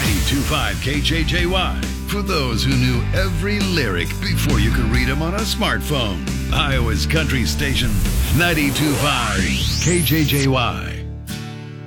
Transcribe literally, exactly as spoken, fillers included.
ninety-two point five K J J Y. For those who knew every lyric before you could read them on a smartphone. Iowa's country station, ninety-two point five K J J Y.